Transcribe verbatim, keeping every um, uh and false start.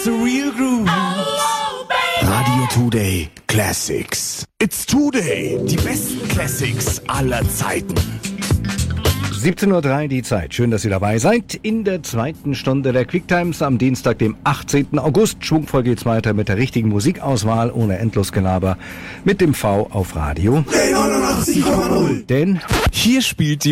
the real groove. Radio Today Classics. It's Today. Die besten Classics aller Zeiten. siebzehn Uhr drei die Zeit. Schön, dass Sie dabei seid. In der zweiten Stunde der Quicktimes am Dienstag, dem achtzehnten August. Schwungvoll geht's weiter mit der richtigen Musikauswahl, ohne Endlosgelaber, mit dem V auf Radio. neunundachtzig Komma null. Denn hier spielt die